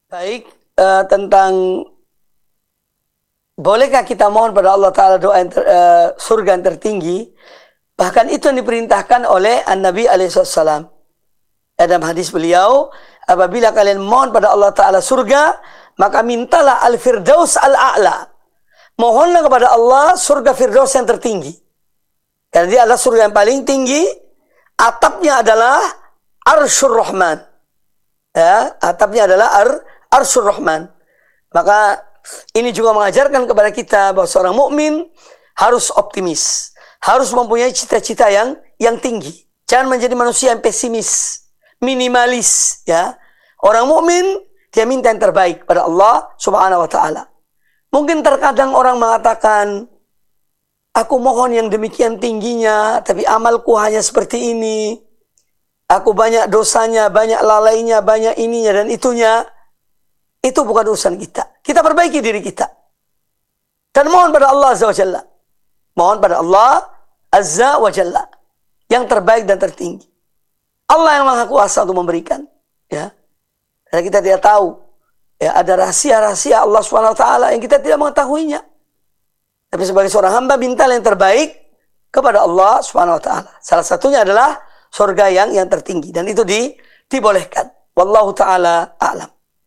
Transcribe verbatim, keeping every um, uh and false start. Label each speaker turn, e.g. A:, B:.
A: Baik, uh, tentang bolehkah kita mohon pada Allah Ta'ala doa yang ter, uh, surga yang tertinggi. Bahkan itu yang diperintahkan oleh An-Nabi alaihi wasallam. Dalam hadis beliau, apabila kalian mohon pada Allah Ta'ala surga, maka mintalah al-firdaus al-a'la. Mohonlah kepada Allah surga firdaus yang tertinggi. Karena dia adalah surga yang paling tinggi. Atapnya adalah Arsyur Rahman. Ya, atapnya adalah ar, Arsyur Rahman. Maka ini juga mengajarkan kepada kita bahwa seorang mukmin harus optimis, harus mempunyai cita-cita yang yang tinggi. Jangan menjadi manusia yang pesimis, minimalis. Ya, orang mukmin dia minta yang terbaik pada Allah Subhanahu Wa Taala. Mungkin terkadang orang mengatakan, aku mohon yang demikian tingginya, tapi amalku hanya seperti ini. Aku banyak dosanya, banyak lalainya, banyak ininya dan itunya. Itu bukan urusan kita. Kita perbaiki diri kita. Dan mohon pada Allah Azza wa Jalla. Mohon pada Allah Azza wa Jalla. Yang terbaik dan tertinggi. Allah yang maha kuasa untuk memberikan. Ya. Karena kita tidak tahu. Ya, ada rahasia-rahasia Allah subhanahu wa taala yang kita tidak mengetahuinya. Tapi sebagai seorang hamba, mintalah yang terbaik kepada Allah subhanahu wa taala. Salah satunya adalah surga yang yang tertinggi. Dan itu di, dibolehkan. Wallahu ta'ala a'lam.